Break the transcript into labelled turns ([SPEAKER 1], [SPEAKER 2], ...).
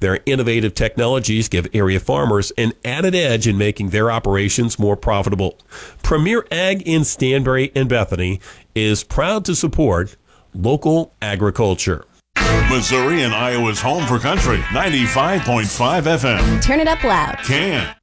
[SPEAKER 1] Their innovative technologies give area farmers an added edge in making their operations more profitable. Premier Ag in Stanbury and Bethany is proud to support local agriculture.
[SPEAKER 2] Missouri and Iowa's home for country, 95.5 FM.
[SPEAKER 3] Turn it up loud.
[SPEAKER 2] Can.